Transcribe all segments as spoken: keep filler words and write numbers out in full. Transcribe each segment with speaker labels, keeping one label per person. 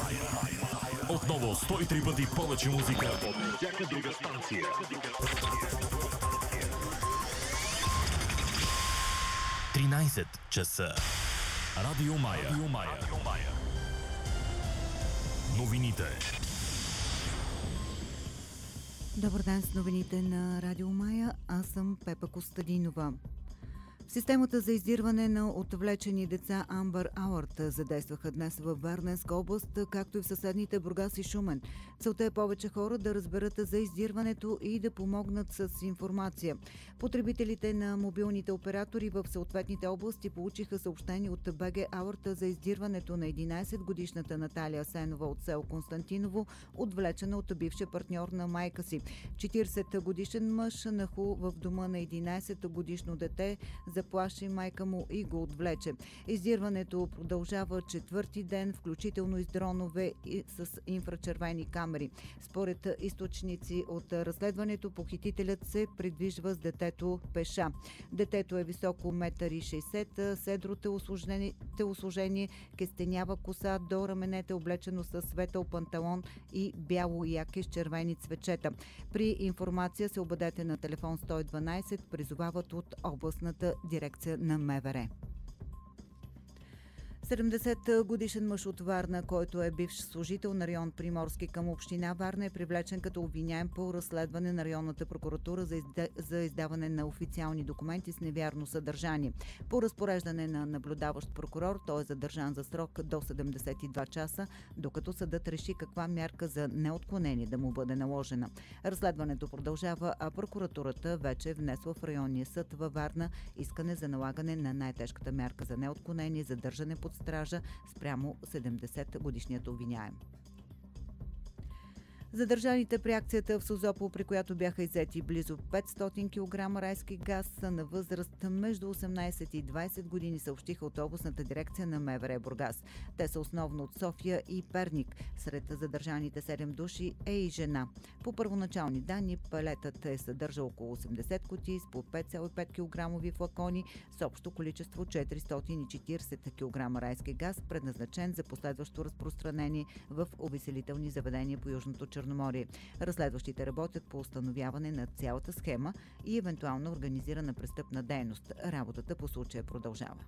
Speaker 1: Отново сто и три пъти повече музика от всяка друга станция. тринайсет часа. Радио Мая. Радио Мая. Новините.
Speaker 2: Добър ден с новините на Радио Мая. Аз съм Пепа Костадинова. В системата за издирване на отвлечени деца Амбър Алърт задействаха днес във Варненска област, както и в съседните Бургас и Шумен. Целта е повече хора да разберат за издирването и да помогнат с информация. Потребителите на мобилните оператори в съответните области получиха съобщение от БГ Алърт за издирването на единайсетгодишната Наталия Сенова от село Константиново, отвлечена от бившия партньор на майка си. четирийсетгодишен мъж нахлу в дома на единайсетгодишно дете, заплаши майка му и го отвлече. Издирването продължава четвърти ден, включително и с дронове и с инфрачервени камери. Според източници от разследването, похитителят се придвижва с детето пеша. Детето е високо метър и шейсет, седро телосложение, телосложение, кестенява коса, до раменете облечено с светъл панталон и бяло яке с червени цвечета. При информация се обадете на телефон сто и дванайсет, призовават от областната дирекция на МВР. седемдесетгодишен мъж от Варна, който е бивш служител на район Приморски към община Варна, е привлечен като обвиняем по разследване на районната прокуратура за, изда... за издаване на официални документи с невярно съдържание. По разпореждане на наблюдаващ прокурор той е задържан за срок до седемдесет и два часа, докато съдът реши каква мярка за неотклонение да му бъде наложена. Разследването продължава, а прокуратурата вече е внесла в районния съд във Варна искане за налагане на най-тежката мярка за неотклонение, задържане под стража спрямо седемдесетгодишният обвиняем. Задържаните при акцията в Созопол, при която бяха иззети близо петстотин килограма райски газ, са на възраст между осемнайсет и двайсет години, съобщиха от областната дирекция на МВР Бургас. Те са основно от София и Перник. Сред задържаните седем души е и жена. По първоначални данни, палетът е съдържал около осемдесет кутии с по пет цяло и пет килограмови флакони с общо количество четиристотин и четирийсет килограма райски газ, предназначен за последващо разпространение в увеселителни заведения по Южното Черноморие. Разследващите работят по установяване на цялата схема и евентуално организирана престъпна дейност. Работата по случая продължава.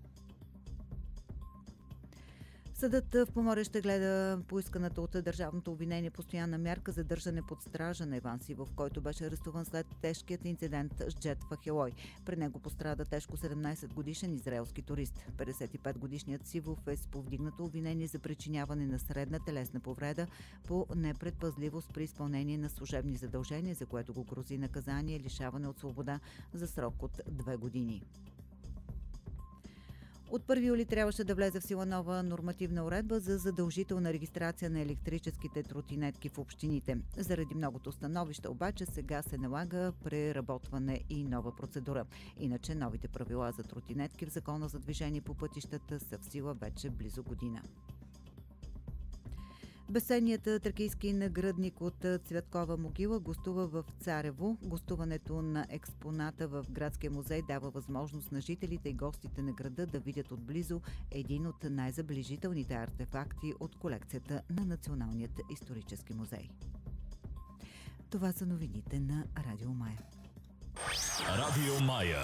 Speaker 2: Съдът в Поморие ще гледа поисканата от държавното обвинение постоянна мярка за държане под стража на Иван Сивов, който беше арестуван след тежкият инцидент с джет в Ахелой. При него пострада тежко седемнайсетгодишен израелски турист. петдесет и петгодишният Сивов е с повдигнато обвинение за причиняване на средна телесна повреда по непредпазливост при изпълнение на служебни задължения, за което го грози наказание лишаване от свобода за срок от две години. От първи юли трябваше да влезе в сила нова нормативна уредба за задължителна регистрация на електрическите тротинетки в общините. Заради многото становища обаче сега се налага преработване и нова процедура. Иначе новите правила за тротинетки в Закона за движение по пътищата са в сила вече близо година. Безценният тракийски нагръдник от Цветкова могила гостува в Царево. Гостуването на експоната в Градския музей дава възможност на жителите и гостите на града да видят отблизо един от най-заближителните артефакти от колекцията на Националният исторически музей. Това са новините на Радио Мая.
Speaker 1: Радио Мая.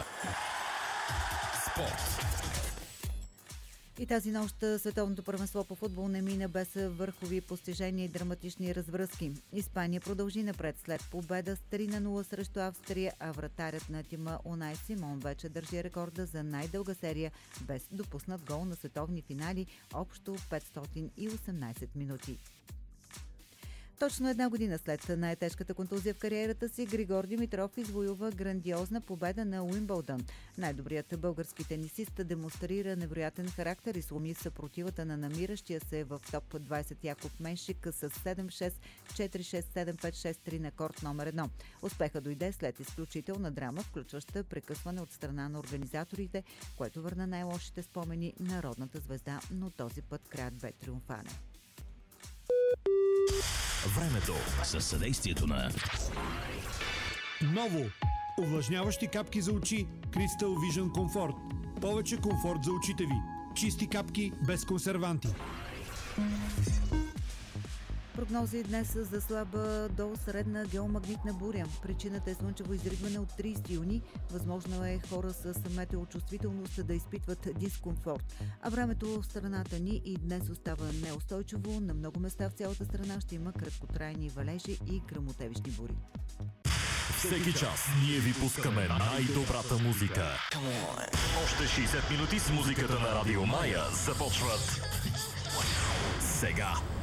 Speaker 1: Спорт.
Speaker 2: И тази нощ световното първенство по футбол не мина без върхови постижения и драматични развръзки. Испания продължи напред след победа с три на нула срещу Австрия, а вратарят на тима Унай Симон вече държи рекорда за най-дълга серия без допуснат гол на световни финали, общо петстотин и осемнайсет минути. Точно една година след най-тежката контузия в кариерата си, Григор Димитров извоюва грандиозна победа на Уимбълдън. Най-добрият български тенисист демонстрира невероятен характер и сломи съпротивата на намиращия се в топ двайсет Якоб Меншик с седем шест, четири шест, седем пет, шест три на корт номер едно. Успеха дойде след изключителна драма, включваща прекъсване от страна на организаторите, което върна най-лошите спомени на родната звезда, но този път краят бе триумфален.
Speaker 1: Времето със съдействието на
Speaker 3: Ново! Увлажняващи капки за очи Crystal Vision Comfort. Повече комфорт за очите ви. Чисти капки без консерванти.
Speaker 2: прогнози днес за слаба до средна геомагнитна буря. Причината е слънчево изригване от тридесети юни. Възможно е хора с метеочувствителност да изпитват дискомфорт. А времето в страната ни и днес остава неустойчиво. На много места в цялата страна ще има краткотрайни валежи и гръмотевични бури.
Speaker 1: Всеки час ние ви пускаме най-добрата музика. Още шейсет минути с музиката на Радио Мая започват сега.